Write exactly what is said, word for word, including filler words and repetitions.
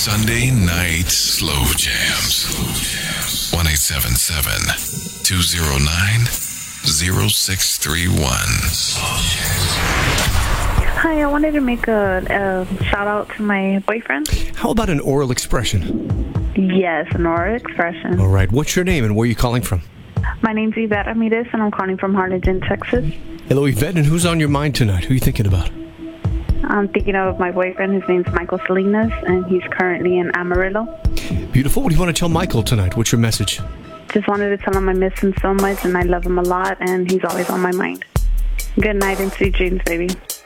Sunday Night Slow Jams. one eight seven seven, two oh nine, oh six three one. Hi, I wanted to make a, a shout out to my boyfriend. How about an oral expression? Yes, an oral expression. All right. What's your name and where are you calling from? My name's Yvette Ramirez, and I'm calling from Harlingen, Texas. Hello, Yvette. And who's on your mind tonight? Who are you thinking about? I'm thinking of my boyfriend. His name's Michael Salinas, and he's currently in Amarillo. Beautiful. What do you want to tell Michael tonight? What's your message? Just wanted to tell him I miss him so much, and I love him a lot, and he's always on my mind. Good night and sweet dreams, baby.